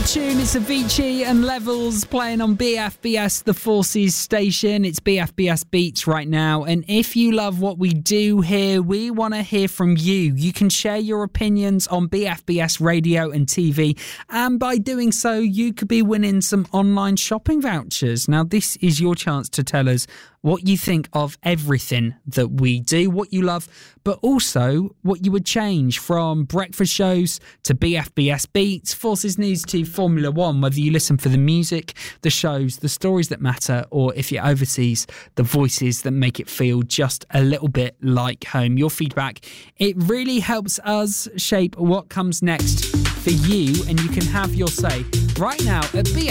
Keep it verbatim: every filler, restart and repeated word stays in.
tune. It's Avicii and Levels playing on B F B S, the Forces station. It's B F B S Beats right now. And if you love what we do here, we want to hear from you. You can share your opinions on B F B S radio and T V. And by doing so, you could be winning some online shopping vouchers. Now, this is your chance to tell us what you think of everything that we do, what you love, but also what you would change, from breakfast shows to B F B S Beats, Forces News to Formula One, whether you listen for the music, the shows, the stories that matter, or if you're overseas, the voices that make it feel just a little bit like home. Your feedback, it really helps us shape what comes next for you, and you can have your say right now at B F B S.